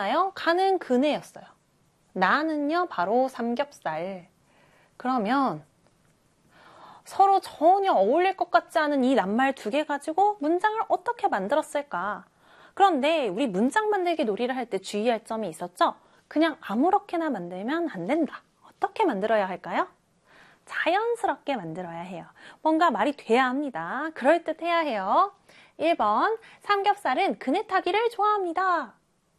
누구였나요? 가는 그네였어요. 나는요, 바로 삼겹살. 그러면 서로 전혀 어울릴 것 같지 않은 이 낱말 두 개 가지고 문장을 어떻게 만들었을까? 그런데 우리 문장 만들기 놀이를 할 때 주의할 점이 있었죠? 그냥 아무렇게나 만들면 안 된다. 어떻게 만들어야 할까요? 자연스럽게 만들어야 해요. 뭔가 말이 돼야 합니다. 그럴듯해야 해요. 1번, 삼겹살은 그네 타기를 좋아합니다.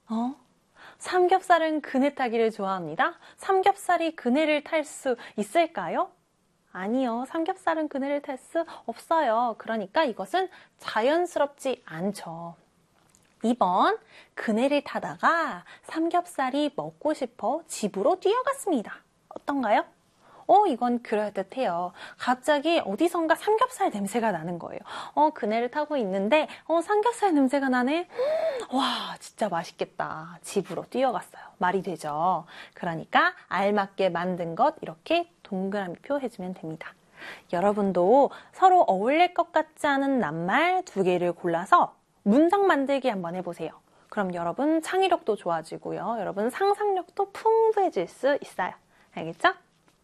삼겹살은 그네 타기를 좋아합니다. 삼겹살이 그네를 탈 수 있을까요? 아니요. 삼겹살은 그네를 탈 수 없어요. 그러니까 이것은 자연스럽지 않죠. 2번, 그네를 타다가 삼겹살이 먹고 싶어 집으로 뛰어갔습니다. 어떤가요? 이건 그럴듯해요. 갑자기 어디선가 삼겹살 냄새가 나는 거예요. 그네를 타고 있는데 삼겹살 냄새가 나네? 와, 진짜 맛있겠다. 집으로 뛰어갔어요. 말이 되죠? 그러니까 알맞게 만든 것 이렇게 동그라미표 해주면 됩니다. 여러분도 서로 어울릴 것 같지 않은 낱말 두 개를 골라서 문장 만들기 한번 해보세요. 그럼 여러분 창의력도 좋아지고요. 여러분 상상력도 풍부해질 수 있어요. 알겠죠?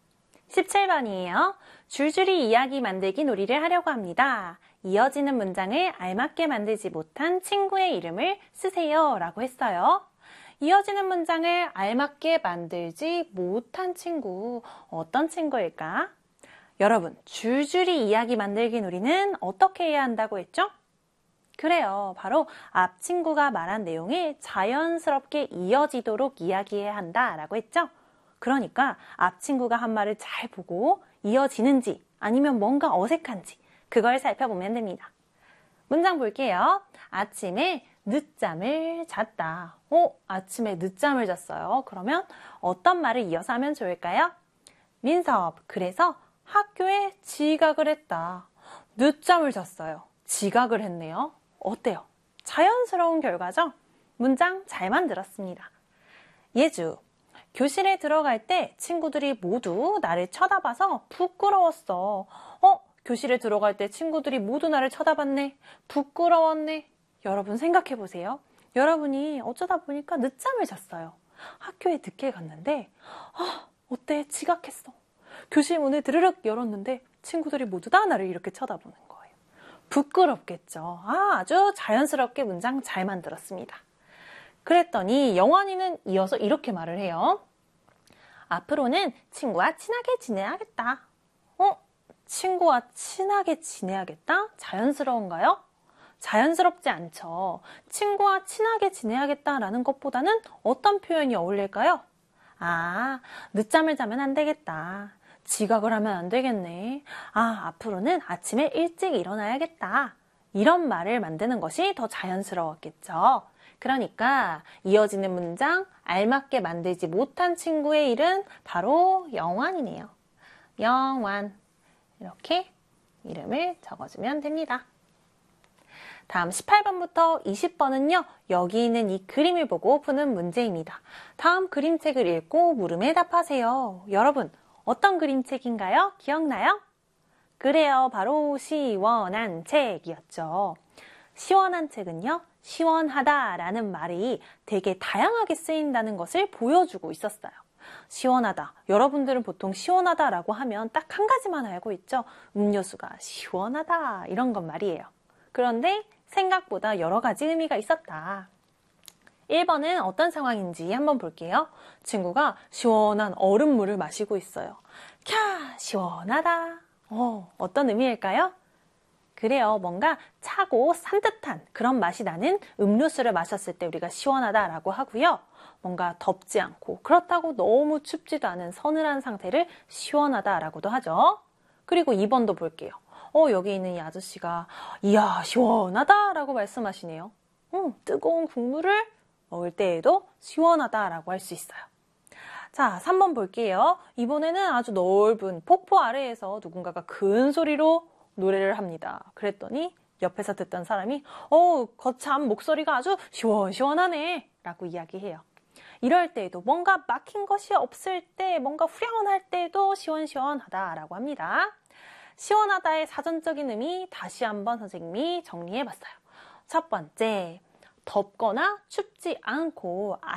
17번이에요. 줄줄이 이야기 만들기 놀이를 하려고 합니다. 이어지는 문장을 알맞게 만들지 못한 친구의 이름을 쓰세요 라고 했어요. 이어지는 문장을 알맞게 만들지 못한 친구, 어떤 친구일까? 여러분, 줄줄이 이야기 만들기 놀이는 어떻게 해야 한다고 했죠? 그래요. 바로 앞 친구가 말한 내용이 자연스럽게 이어지도록 이야기해야 한다라고 했죠? 그러니까 앞 친구가 한 말을 잘 보고 이어지는지 아니면 뭔가 어색한지 그걸 살펴보면 됩니다. 문장 볼게요. 아침에 늦잠을 잤다. 아침에 늦잠을 잤어요. 그러면 어떤 말을 이어서 하면 좋을까요? 민섭, 그래서 학교에 지각을 했다. 늦잠을 잤어요. 지각을 했네요. 어때요? 자연스러운 결과죠? 문장 잘 만들었습니다. 예주, 교실에 들어갈 때 친구들이 모두 나를 쳐다봐서 부끄러웠어. 교실에 들어갈 때 친구들이 모두 나를 쳐다봤네. 부끄러웠네. 여러분 생각해 보세요. 여러분이 어쩌다 보니까 늦잠을 잤어요. 학교에 늦게 갔는데 어때? 지각했어. 교실 문을 드르륵 열었는데 친구들이 모두 다 나를 이렇게 쳐다보는 거예요. 부끄럽겠죠. 아주 자연스럽게 문장 잘 만들었습니다. 그랬더니 영환이는 이어서 이렇게 말을 해요. 앞으로는 친구와 친하게 지내야겠다. 친구와 친하게 지내야겠다? 자연스러운가요? 자연스럽지 않죠. 친구와 친하게 지내야겠다라는 것보다는 어떤 표현이 어울릴까요? 늦잠을 자면 안 되겠다. 지각을 하면 안 되겠네. 앞으로는 아침에 일찍 일어나야겠다. 이런 말을 만드는 것이 더 자연스러웠겠죠. 그러니까 이어지는 문장 알맞게 만들지 못한 친구의 이름 바로 영환이네요. 영환. 이렇게 이름을 적어주면 됩니다. 다음 18번부터 20번은요. 여기 있는 이 그림을 보고 푸는 문제입니다. 다음 그림책을 읽고 물음에 답하세요. 여러분 어떤 그림책인가요? 기억나요? 그래요. 바로 시원한 책이었죠. 시원한 책은요. 시원하다라는 말이 되게 다양하게 쓰인다는 것을 보여주고 있었어요. 시원하다. 여러분들은 보통 시원하다라고 하면 딱 한 가지만 알고 있죠. 음료수가 시원하다 이런 건 말이에요. 그런데 생각보다 여러 가지 의미가 있었다. 1번은 어떤 상황인지 한번 볼게요. 친구가 시원한 얼음물을 마시고 있어요. 캬, 시원하다. 어떤 의미일까요? 그래요. 뭔가 차고 산뜻한 그런 맛이 나는 음료수를 마셨을 때 우리가 시원하다라고 하고요. 뭔가 덥지 않고 그렇다고 너무 춥지도 않은 서늘한 상태를 시원하다라고도 하죠. 그리고 2번도 볼게요. 여기 있는 이 아저씨가 이야 시원하다라고 말씀하시네요. 뜨거운 국물을 먹을 때에도 시원하다라고 할 수 있어요. 자, 3번 볼게요. 이번에는 아주 넓은 폭포 아래에서 누군가가 큰 소리로 노래를 합니다. 그랬더니 옆에서 듣던 사람이 거참 목소리가 아주 시원시원하네 라고 이야기해요. 이럴 때에도 뭔가 막힌 것이 없을 때 뭔가 후련할 때에도 시원시원하다라고 합니다. 시원하다의 사전적인 의미 다시 한번 선생님이 정리해봤어요. 첫 번째, 덥거나 춥지 않고